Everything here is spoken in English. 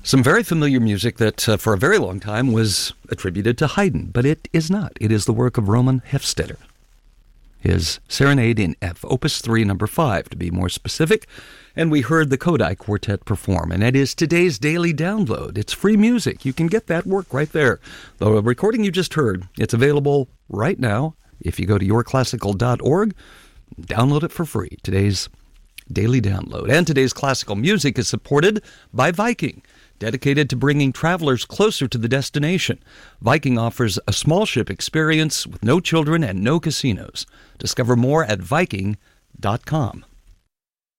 Some very familiar music that for a very long time was attributed to Haydn, but it is not. It is the work of Roman Hofstadter. His Serenade in F, Opus 3, number 5, to be more specific. And we heard the Kodály Quartet perform, and it is today's daily download. It's free music. You can get that work right there. The recording you just heard, it's available right now. If you go to yourclassical.org, download it for free. Today's daily download. And today's classical music is supported by Viking, dedicated to bringing travelers closer to the destination. Viking offers a small ship experience with no children and no casinos. Discover more at Viking.com.